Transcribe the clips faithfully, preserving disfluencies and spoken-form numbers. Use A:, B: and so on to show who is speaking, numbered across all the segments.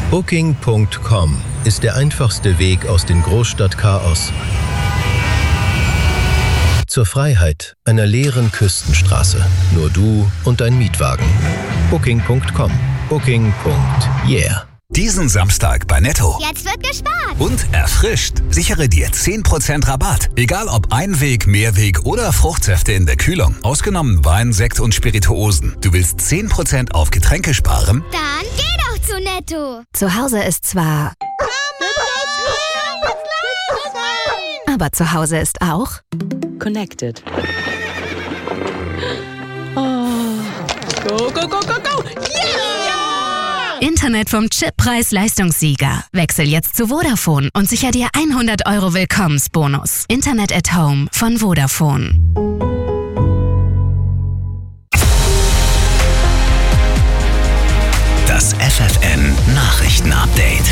A: Booking Punkt com ist der einfachste Weg aus dem Großstadtchaos zur Freiheit einer leeren Küstenstraße. Nur du und dein Mietwagen. Booking Punkt com. Booking. Yeah.
B: Diesen Samstag bei Netto.
C: Jetzt wird gespart.
B: Und erfrischt. Sichere dir zehn Prozent Rabatt. Egal ob Einweg, Mehrweg oder Fruchtsäfte in der Kühlung. Ausgenommen Wein, Sekt und Spirituosen. Du willst zehn Prozent auf Getränke sparen?
C: Dann geh doch zu Netto.
D: Zu Hause ist zwar... Aber zu Hause ist auch...
E: Connected. Oh. Go, go, go, go, go! Yeah!
D: Internet vom Chip Preis-Leistungssieger. Wechsel jetzt zu Vodafone und sicher dir hundert Euro Willkommensbonus. Internet at Home von Vodafone.
B: Das F F N Nachrichten-Update.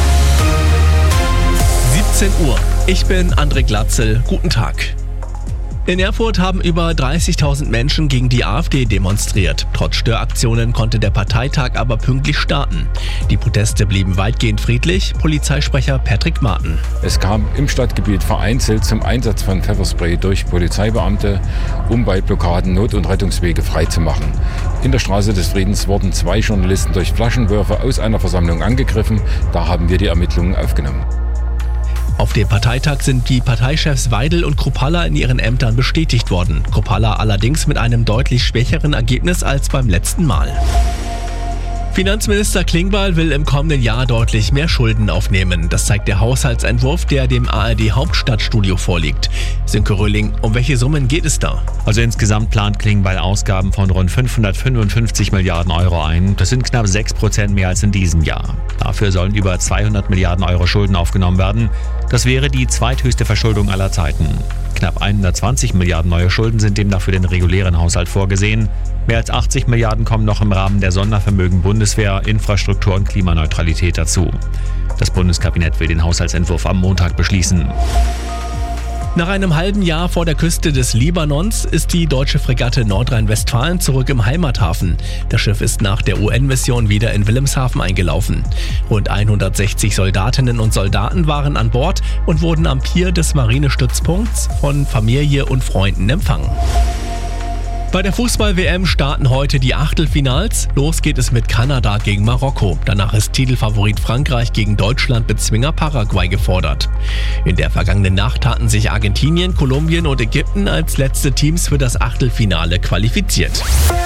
F: siebzehn Uhr. Ich bin André Glatzel. Guten Tag. In Erfurt haben über dreißigtausend Menschen gegen die AfD demonstriert. Trotz Störaktionen konnte der Parteitag aber pünktlich starten. Die Proteste blieben weitgehend friedlich. Polizeisprecher Patrick Marten.
G: Es kam im Stadtgebiet vereinzelt zum Einsatz von Pfefferspray durch Polizeibeamte, um bei Blockaden Not- und Rettungswege freizumachen. In der Straße des Friedens wurden zwei Journalisten durch Flaschenwürfe aus einer Versammlung angegriffen. Da haben wir die Ermittlungen aufgenommen.
F: Auf dem Parteitag sind die Parteichefs Weidel und Kruppalla in ihren Ämtern bestätigt worden. Kruppalla allerdings mit einem deutlich schwächeren Ergebnis als beim letzten Mal. Finanzminister Klingbeil will im kommenden Jahr deutlich mehr Schulden aufnehmen. Das zeigt der Haushaltsentwurf, der dem A R D-Hauptstadtstudio vorliegt. Sönke Röhling, um welche Summen geht es da?
H: Also insgesamt plant Klingbeil Ausgaben von rund fünfhundertfünfundfünfzig Milliarden Euro ein. Das sind knapp sechs Prozent mehr als in diesem Jahr. Dafür sollen über zweihundert Milliarden Euro Schulden aufgenommen werden. Das wäre die zweithöchste Verschuldung aller Zeiten. Knapp hundertzwanzig Milliarden neue Schulden sind demnach für den regulären Haushalt vorgesehen. Mehr als achtzig Milliarden kommen noch im Rahmen der Sondervermögen Bundeswehr, Infrastruktur und Klimaneutralität dazu. Das Bundeskabinett will den Haushaltsentwurf am Montag beschließen.
F: Nach einem halben Jahr vor der Küste des Libanons ist die deutsche Fregatte Nordrhein-Westfalen zurück im Heimathafen. Das Schiff ist nach der U N-Mission wieder in Wilhelmshaven eingelaufen. Rund hundertsechzig Soldatinnen und Soldaten waren an Bord und wurden am Pier des Marinestützpunkts von Familie und Freunden empfangen. Bei der Fußball-W M starten heute die Achtelfinals. Los geht es mit Kanada gegen Marokko. Danach ist Titelfavorit Frankreich gegen Deutschland-Bezwinger Paraguay gefordert. In der vergangenen Nacht hatten sich Argentinien, Kolumbien und Ägypten als letzte Teams für das Achtelfinale qualifiziert.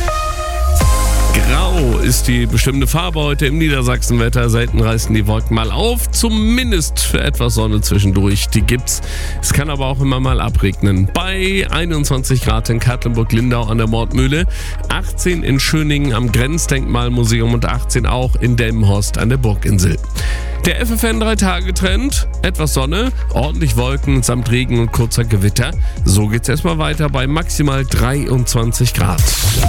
I: Grau ist die bestimmte Farbe heute im Niedersachsenwetter. Selten reißen die Wolken mal auf. Zumindest für etwas Sonne zwischendurch. Die gibt's. Es kann aber auch immer mal abregnen. Bei einundzwanzig Grad in Katlenburg-Lindau an der Mordmühle, achtzehn in Schöningen am Grenzdenkmalmuseum und achtzehn auch in Delmenhorst an der Burginsel. Der F F N drei Tage Trend, etwas Sonne, ordentlich Wolken samt Regen und kurzer Gewitter. So geht's erstmal weiter bei maximal dreiundzwanzig Grad.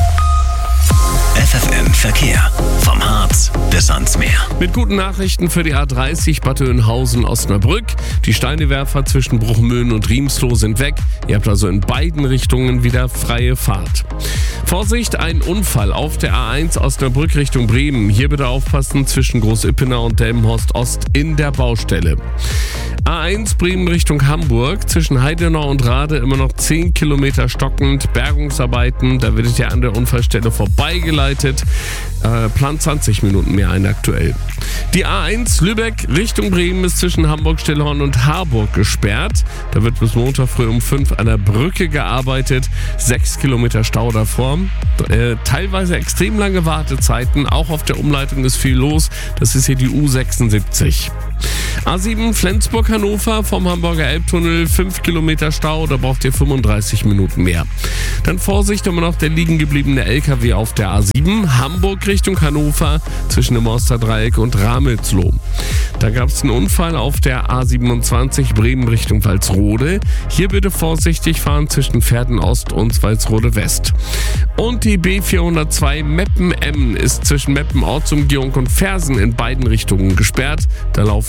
B: F F N Verkehr. Vom Harz bis ans Meer.
I: Mit guten Nachrichten für die A dreißig Bad Oeynhausen-Osnabrück. Die Steinewerfer zwischen Bruchmühlen und Riemsloh sind weg. Ihr habt also in beiden Richtungen wieder freie Fahrt. Vorsicht, ein Unfall auf der A eins Osnabrück Richtung Bremen. Hier bitte aufpassen zwischen Groß-Ippener und Delmenhorst Ost in der Baustelle. A eins Bremen Richtung Hamburg. Zwischen Heidenau und Rade immer noch zehn Kilometer stockend. Bergungsarbeiten, da werdet ihr an der Unfallstelle vorbeigeleitet. Äh, plant zwanzig Minuten mehr ein aktuell. Die A eins Lübeck Richtung Bremen ist zwischen Hamburg-Stillhorn und Harburg gesperrt. Da wird bis Montag früh um fünf an der Brücke gearbeitet. Sechs Kilometer Stau davor. Äh, teilweise extrem lange Wartezeiten. Auch auf der Umleitung ist viel los. Das ist hier die U sechsundsiebzig. A sieben Flensburg-Hannover vom Hamburger Elbtunnel, fünf Kilometer Stau, da braucht ihr fünfunddreißig Minuten mehr. Dann Vorsicht, immer noch der liegen gebliebene L K W auf der A sieben, Hamburg Richtung Hannover, zwischen dem Osterdreieck und Ramelsloh. Da gab es einen Unfall auf der A siebenundzwanzig, Bremen Richtung Walsrode. Hier bitte vorsichtig fahren zwischen Pferden-Ost und Walsrode West. Und die B vierhundertzwei Meppen-Emmen ist zwischen Meppen Ortsumgehung und Fersen in beiden Richtungen gesperrt. Da laufen noch Berge.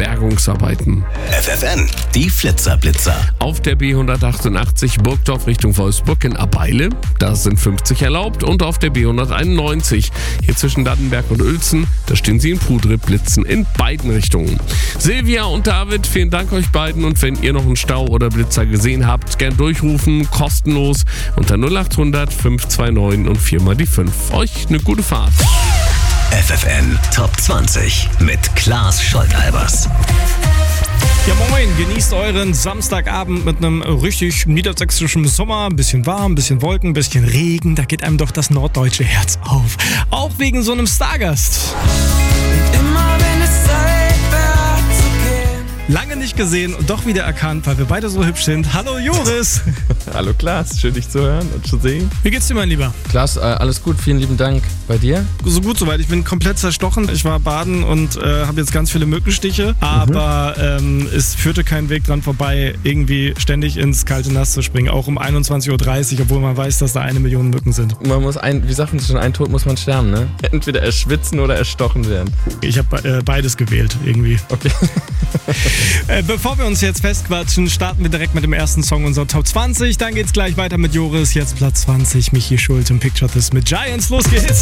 I: Bergungsarbeiten.
B: F F N, die Flitzer-Blitzer.
I: Auf der B hundertachtundachtzig Burgdorf Richtung Wolfsburg in Abeile, da sind fünfzig erlaubt. Und auf der B hunderteinundneunzig, hier zwischen Dattenberg und Uelzen, da stehen sie in Prudrip, blitzen in beiden Richtungen. Silvia und David, vielen Dank euch beiden. Und wenn ihr noch einen Stau oder Blitzer gesehen habt, gern durchrufen, kostenlos unter null acht hundert fünf zwei neun und viermal die fünf. Euch eine gute Fahrt.
B: F F N Top zwanzig mit Klaas Scholtalbers.
J: Ja moin, genießt euren Samstagabend mit einem richtig niedersächsischen Sommer. Ein bisschen warm, ein bisschen Wolken, ein bisschen Regen. Da geht einem doch das norddeutsche Herz auf. Auch wegen so einem Stargast. Immer wenn es Zeit wird zu gehen. Lange nicht gesehen und doch wieder erkannt, weil wir beide so hübsch sind. Hallo Joris.
K: Hallo Klaas, schön dich zu hören und zu sehen.
J: Wie geht's dir, mein Lieber?
K: Klaas, äh, alles gut, vielen lieben Dank. Bei dir?
J: So gut soweit. Ich bin komplett zerstochen. Ich war baden und äh, habe jetzt ganz viele Mückenstiche. Aber mhm. ähm, es führte keinen Weg dran vorbei, irgendwie ständig ins kalte Nass zu springen. Auch um einundzwanzig Uhr dreißig, obwohl man weiß, dass da eine Million Mücken sind.
K: Man muss ein, wie sagt man schon, ein Tod muss man sterben, ne? Entweder erschwitzen oder erstochen werden.
J: Ich habe äh, beides gewählt, irgendwie.
K: Okay.
J: äh, bevor wir uns jetzt festquatschen, starten wir direkt mit dem ersten Song unserer Top zwanzig. Dann geht's gleich weiter mit Joris. Jetzt Platz zwanzig, Michi Schult und Picture This mit Giants. Los geht's!